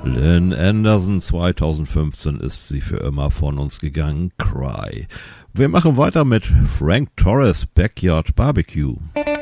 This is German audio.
Lynn Anderson, 2015 ist sie für immer von uns gegangen, Cry. Wir machen weiter mit Frank Torres, Backyard Barbecue.